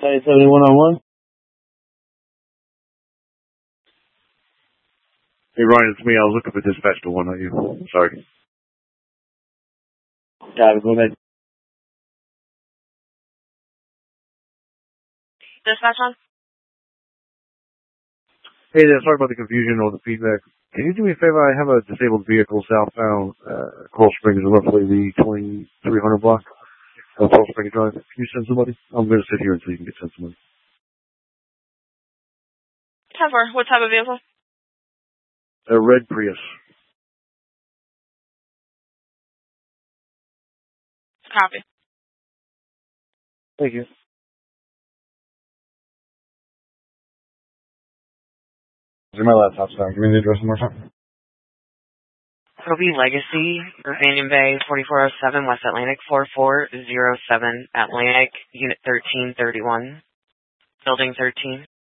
97101. Hey, Ryan, it's me. I was looking for dispatch to one, not you. Sorry. Got it. Go ahead. Dispatch on? Hey there, sorry about the confusion or the feedback. Can you do me a favor? I have a disabled vehicle southbound, Coral Springs, roughly the 2300 block of Coral Springs Drive. Can you send somebody? I'm going to sit here until you can get sent somebody. 10-4. What type of vehicle? A red Prius. Copy. Thank you. My laptop's down. Give me the address one more time. It'll be Legacy, Banyan Bay, 4407, West Atlantic, 4407, Atlantic, Unit 1331, Building 13.